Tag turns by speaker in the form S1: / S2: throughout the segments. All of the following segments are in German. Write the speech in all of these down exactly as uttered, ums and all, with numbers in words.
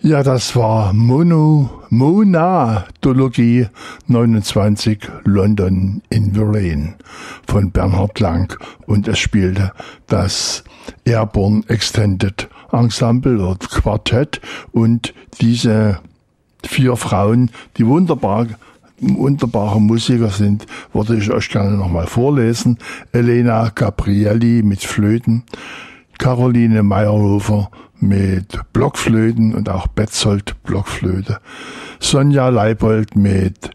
S1: Ja, das war Mono, Monadologie neunundzwanzig London in the Rain von Bernhard Lang, und es spielte das Airborne Extended Ensemble oder Quartett, und diese vier Frauen, die wunderbar wunderbare Musiker sind, würde ich euch gerne nochmal vorlesen. Elena Gabrielli mit Flöten, Caroline Meyerhofer mit Blockflöten und auch Betzold Blockflöte, Sonja Leibold mit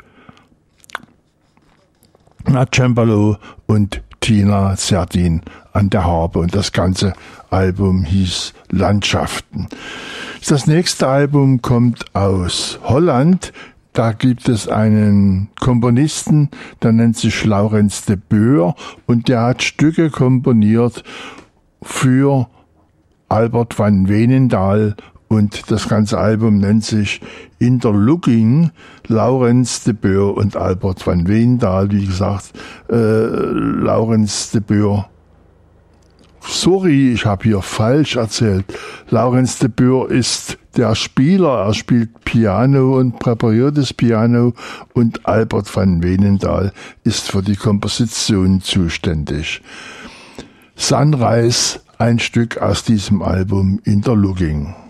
S1: Cembalo und Tina Zerdin an der Harfe, und das ganze Album hieß Landschaften. Das nächste Album kommt aus Holland. Da gibt es einen Komponisten, der nennt sich Laurens de Boer, und der hat Stücke komponiert für Albert van Veenendaal, und das ganze Album nennt sich Interlooking, Laurens de Boer und Albert van Veenendaal. Wie gesagt, äh, Laurens de Boer. Sorry, ich habe hier falsch erzählt. Laurens de Boer ist der Spieler, er spielt Piano und präpariert das Piano, und Albert van Veenendaal ist für die Komposition zuständig. Sunrise, ein Stück aus diesem Album Interlooking.